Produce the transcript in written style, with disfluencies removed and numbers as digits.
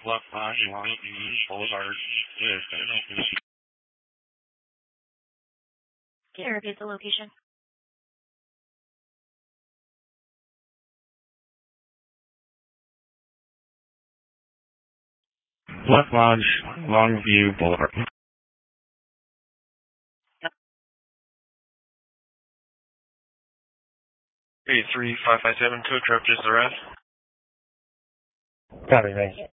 Left Lodge, Longview Boulevard. Can you repeat the location? Left Lodge, Longview Boulevard. 83557, tow truck just arrived. Copy, thanks.